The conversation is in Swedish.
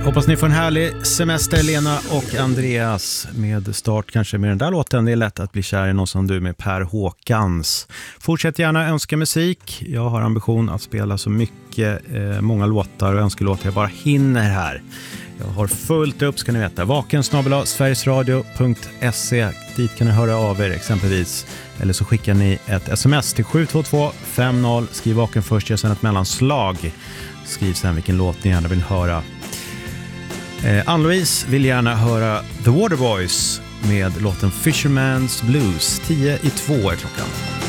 Hoppas ni får en härlig semester, Lena och Andreas, med start kanske med den där låten. Det är lätt att bli kär i någon som du med Per Håkans. Fortsätt gärna önska musik. Jag har ambition att spela så mycket, många låtar och önskelåtar jag bara hinner här. Jag har fullt upp, ska ni veta. vaken@sverigesradio.se. Dit kan ni höra av er exempelvis. Eller så skickar ni ett sms till 72250. Skriv vaken först, gör sen ett mellanslag. Skriv sen vilken låt ni gärna vill höra. Ann-Louise vill gärna höra The Waterboys med låten Fisherman's Blues. 10:02 är klockan.